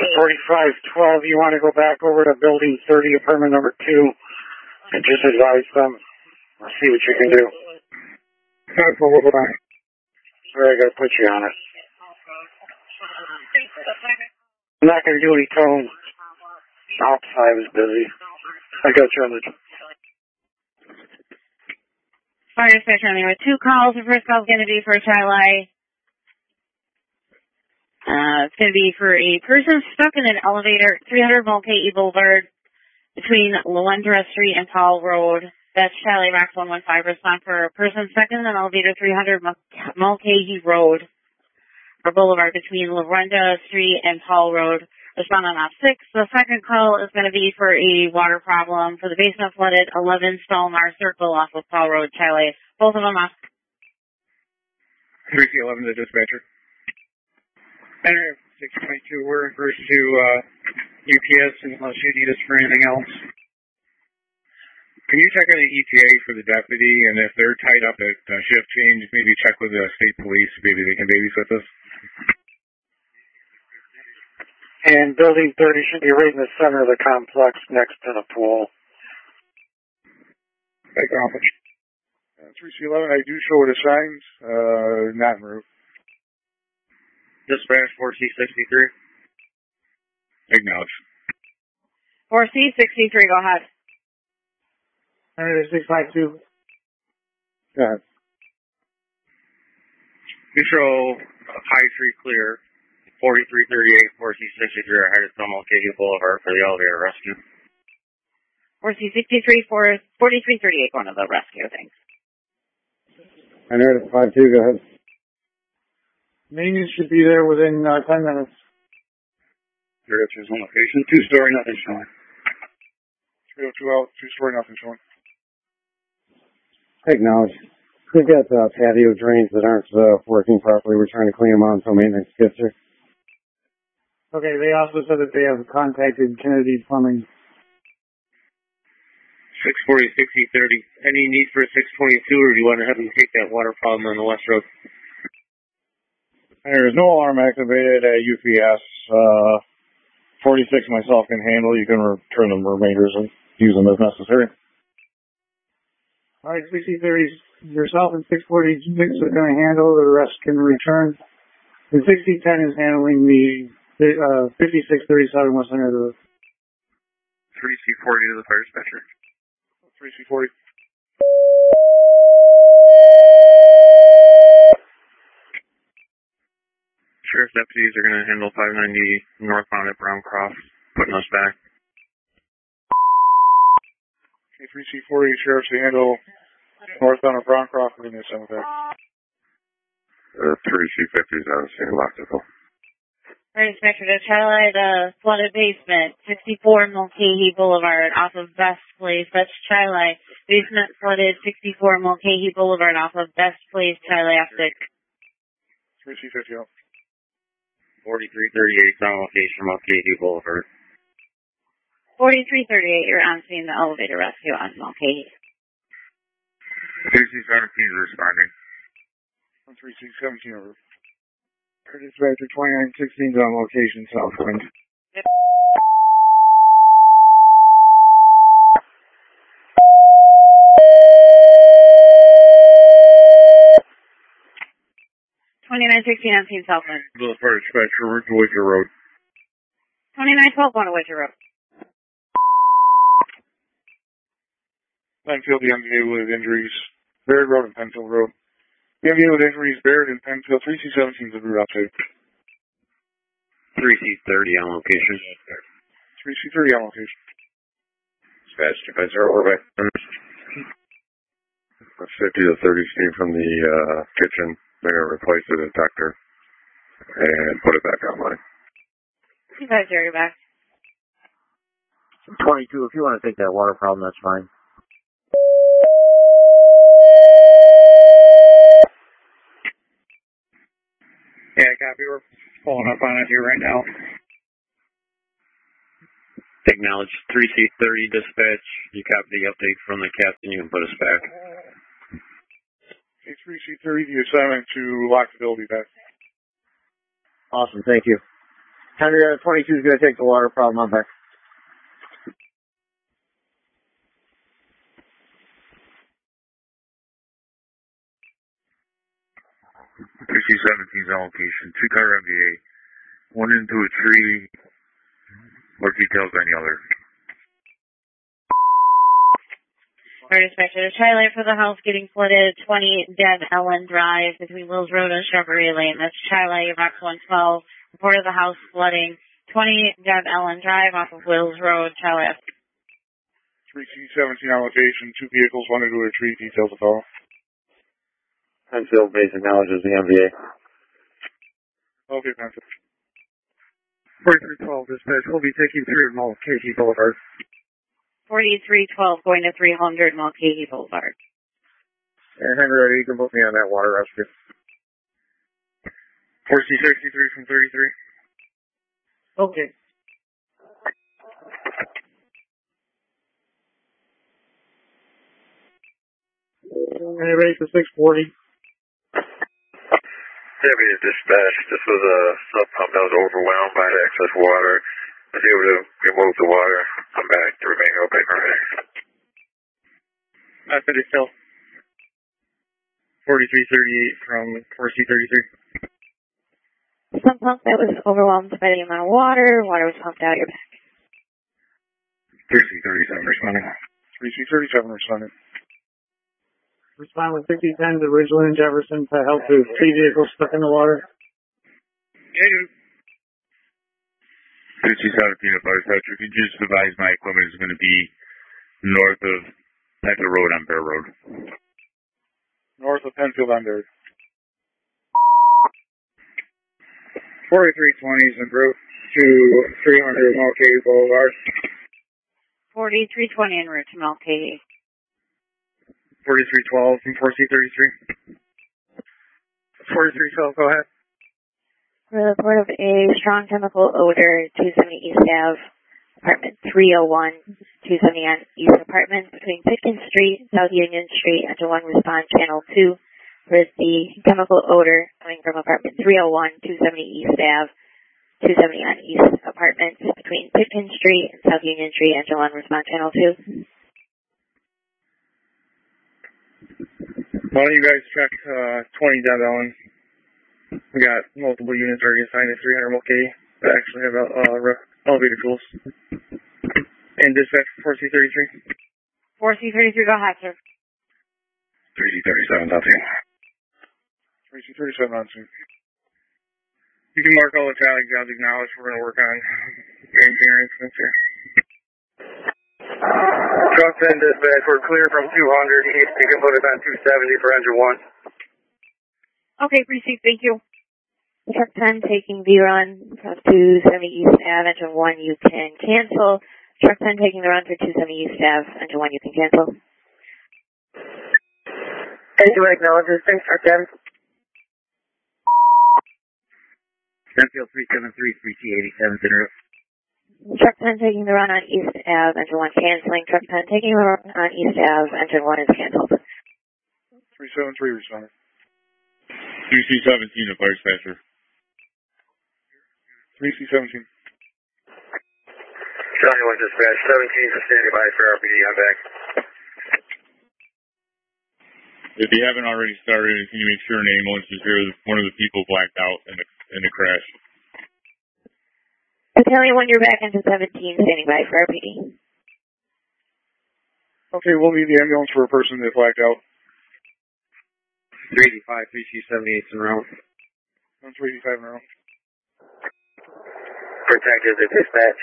4512, you want to go back over to building 30, apartment number 2, and just advise them. I'll see what you can do. Sorry, I got to put you on it. I'm not going to do any tone. Outside was busy. I got you on the... Fire dispatcher on there with 2 calls. The first call is going to be for Charlie. It's going to be for a person stuck in an elevator, 300 Mulcahy Boulevard, between Lawendra Street and Paul Road. That's Charlie Max 115. Respond for a person stuck in an elevator, 300 Mulcahy Road, or Boulevard, between Lawendra Street and Paul Road. Respond on off 6. The second call is going to be for a water problem for the basement flooded, 11 Stalmar Circle off of Paul Road, Charlie. Both of them off. 3C11 to dispatcher. Center 622, we're in first to UPS unless you need us for anything else. Can you check on the ETA for the deputy, and if they're tied up at shift change, maybe check with the state police, maybe they can babysit us? And building 30 should be right in the center of the complex next to the pool. Acknowledge. 3C11, I do show it as signs, not en route. Dispatch 4C63. Acknowledge. 4C63, go ahead. 652. Go ahead. Control, High Street clear. 4338, 4C63 are headed to Mulcahy Boulevard for the elevator rescue. 4C63, 4338, going to the rescue, thanks. I know it's 52, go ahead. Maintenance should be there within 10 minutes. Here at his location. 2-story, nothing showing. 302 out, 2-story, nothing showing. Acknowledge. We've got patio drains that aren't working properly. We're trying to clean them out until maintenance gets here. Okay, they also said that they have contacted Kennedy Plumbing. 640, 6030. Any need for a 622, or do you want to have them take that water problem on the West Road? There is no alarm activated at UPS. 46 myself can handle. You can return the remainders and use them as necessary. All right, 6030, yourself and 646 are going to handle. The rest can return. And 6010 is handling the 5637 West Center Road. 3C40 to the fire dispatcher. 3C40. Sheriff's deputies are going to handle 590 northbound at Brown Cross, putting us back. Okay, 3C40, Sheriff's to handle northbound at Brown Cross, putting us back. 3C50 is out of St. Loctical. Fire dispatcher to Charlie, the flooded basement, 64 Mulcahy Boulevard off of Best Place. That's Charlie. Basement flooded, 64 Mulcahy Boulevard off of Best Place, Charlie Optic. 3C50 out. 4338 on location, Mulcahy Boulevard. 4338, you're on scene, the elevator rescue on Mulcahy. 3C17 is responding. 3C17 over. Dispatcher 2916 is on location, Southwind. Yep. 2916 on scene, Southwind. The fire dispatcher, route to Widger Road. 2912 going to Widger Road. Penfield, the MVA with injuries. Baird Road and Penfield Road. The MVA with injuries, Baird and Penfield. 3C17 is the route update. 3C30 on location. 3C30 on location. Dispatch, defense, over back. 50 to 30 steam from the kitchen. They're going to replace the detector and put it back online. You guys are back. 22, if you want to take that water problem, that's fine. Yeah, copy. We're pulling up on it here right now. Acknowledge 3C30 dispatch. You copy the update from the captain. You can put us back. Okay, 3C30, the assignment to lock the building back. Awesome, thank you. Henry 22 is going to take the water problem on back. PC-17's on location. 2-car MVA. One into a tree. More details on the other. Our dispatcher, Charlie for the house getting flooded, 20 Deb Ellen Drive between Wills Road and Shrubbery Lane. That's Charlie, Box 112. Report of the house flooding, 20 Deb Ellen Drive off of Wills Road, Charlie. 3C-17 on location. 2 vehicles, one into a tree. Details of all. Penfield base acknowledges the MVA. Okay, Penfield. 4312 dispatch. We'll be taking 3 Mulcahy Boulevard. 4312 going to 300 Mulcahy Boulevard. And Henry, you can book me on that water rescue. 4C-63 from 33. Okay. And you're ready for 640. Deputy dispatch, this was a sub pump that was overwhelmed by the excess water. I was able to remove the water, come back to remain open. That's it, still. 4338 from 4C-33. Some pump that was overwhelmed by the amount of water. Water was pumped out your back. 3C-37 responding. 3C-37 responding. Respond with 6010 to Ridgeland and Jefferson to help the 3 vehicles stuck in the water. Yeah. 3C-17 at Fire Dispatcher. If you just advise my equipment is going to be north of Metro Road on Bear Road. North of Penfield on Bear. 4320 is en route to 300 Mulcahy Boulevard. 4320 en route to Mulcahy. 4312 from 4C-33. 4312, go ahead. Report of a strong chemical odor, 270 East Ave, apartment 301, 270 on East Apartment, between Pitkins Street, South Union Street, and to 1 respond channel 2 for the chemical odor coming from apartment 301, 270 East Ave, 270 on East Apartment, between Pitkins Street and South Union Street, and to 1 respond channel 2. Why don't you guys check 20 Deb Ellen? We got multiple units already assigned to 300 Mulcahy that actually have elevator tools. And dispatch 4C-33. 4C-33, go ahead, sir. 3C-37 out there. 3C-37 on scene. You can mark all the traffic jobs acknowledged. We're going to work on anything or incidents here. Truck 10 dispatch, we're clear from 200 east. You can put us on 270 for engine 1. Okay, precinct, thank you. Truck 10 taking the run from 270 East Ave, engine 1 you can cancel. Truck 10 taking the run for 270 East Ave, engine 1 you can cancel. Engine 1 acknowledges, thanks, Truck 10. Penfield 373, 3C-87 en route. Truck 10 taking the run on East Ave, engine 1 canceling. Truck 10 taking the run on East Ave, engine 1 is canceled. 373 responding. 3C-17 at Fire Dispatcher. 3C-17. Johnny 1 dispatch, 17 for standing by for RPD, I'm back. If you haven't already started, can you make sure an ambulance is here? One of the people blacked out in the crash. Battalion 1, you're back into 17, standing by for RPD. Okay, we'll need the ambulance for a person that blacked out. 385, 3C-78 en route. 385 in a row. Protected the dispatch.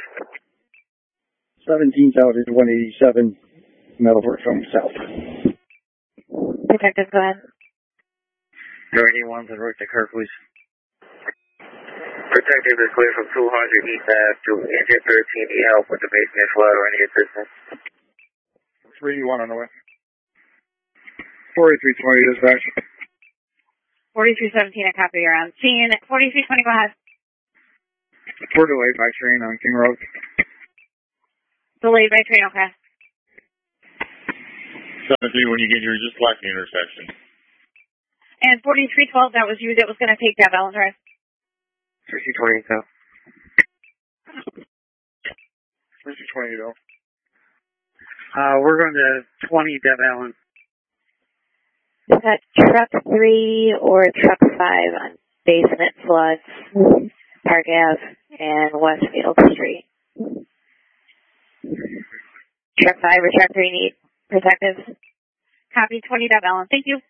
17's out at 187, Metalwork from south. Detective, go ahead. 31's en route to Kirklees. Protective is clear from 200 East Ave to engine 13. Need help with the basement flood or any assistance? 381 on the way. 4320 dispatch. 4317, I copy, you're on scene. 4320, go ahead. We're delayed by train on King Road. Delayed by train, okay. 17, when you get here, just select the intersection. And 4312, that was you that was going to take that Ellen Drive. 3C-20 south. Where's your 20 though? We're going to 20 Dev Allen. Is that truck 3 or truck 5 on basement floods, Park Ave, and Westfield Street? Truck 5 or truck 3 need protectives? Copy 20 Dev Allen. Thank you.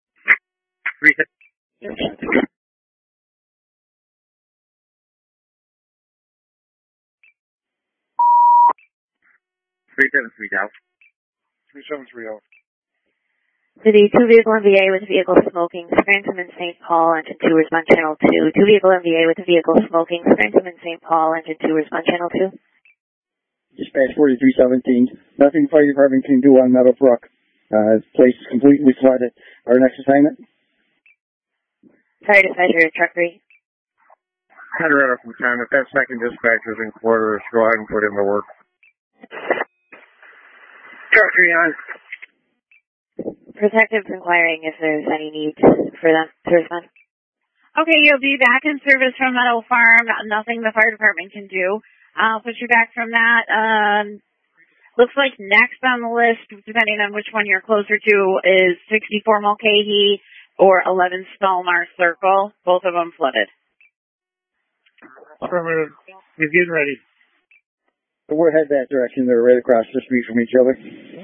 373 South. 3730. City 2 vehicle MVA with vehicle smoking, Scranton and St. Paul, engine 2, respond channel 2. 2 vehicle MVA with vehicle smoking, Scranton and St. Paul, engine 2, respond channel 2. Dispatch 4317. Nothing fire department can do on Meadowbrook. This place is completely flooded. Our next assignment? Fire dispatcher, truck 3. Colorado from time. If that second dispatch is in quarters, go ahead and put in the work. Truck 3 on. Protectives inquiring if there's any need for them to respond. Okay, you'll be back in service from Meadow Farm. Nothing the fire department can do. I'll put you back from that. Looks like next on the list, depending on which one you're closer to, is 64 Mulcahy or 11 Stallmar Circle. Both of them flooded. Affirmative. He's getting ready. So we're headed that direction. They're right across the street from each other.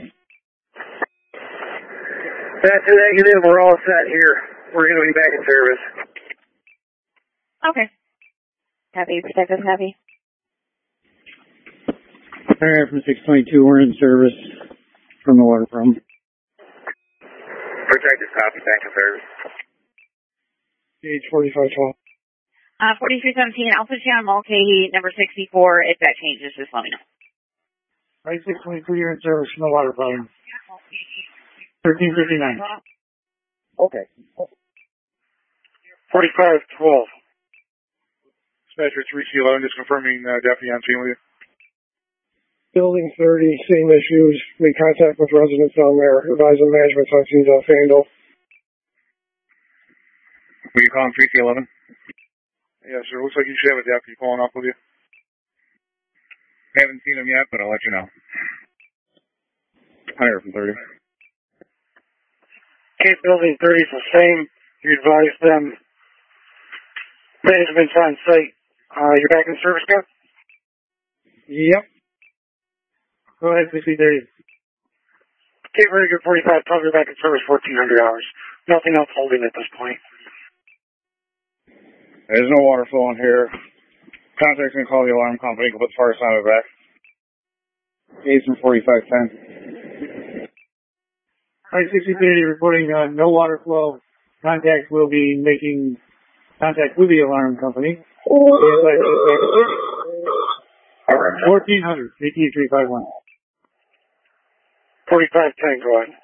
That's a negative. We're all set here. We're going to be back in service. Okay. Copy, protective, copy. Fire from 622, we're in service from the waterfront. Protective copy, back in service. Page 4512. 4317, I'll put you on Mulcahy, number 64. If that changes, just let me know. Right, 622, you're in service from the waterfront. 1359. Okay. 4512. Dispatcher 3C11, just confirming deputy on scene with you. Building 30, same issues. Made contact with residents down there. Advising management on scenes off handle. Will you call him 3C11? Yes, sir. Looks like you should have a deputy pulling up with you. Haven't seen him yet, but I'll let you know. Higher from 30. Okay, building 30 is the same. You advise them. Management's on site. You're back in service now? Yep. Go ahead, 6030. Okay, very good. 45. Tell you're back in service 1400 hours. Nothing else holding at this point. There's no water flowing here. Contact's gonna call the alarm company. Go put the fire sign back. Days from 4510. Alright, 6030 reporting no water flow. Contact will be making contact with the alarm company. 1400, AT351. 4510, go ahead.